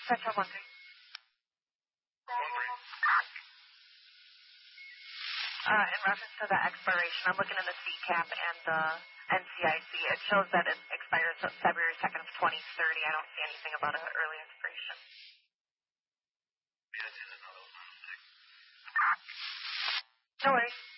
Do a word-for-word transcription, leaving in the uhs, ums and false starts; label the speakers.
Speaker 1: Central one three. Uh, in reference to the expiration, I'm looking in the C CAP and the N C I C. It shows that it expires February second of twenty thirty. I don't see anything about an early expiration.
Speaker 2: Yeah, I did another one.
Speaker 1: No worries.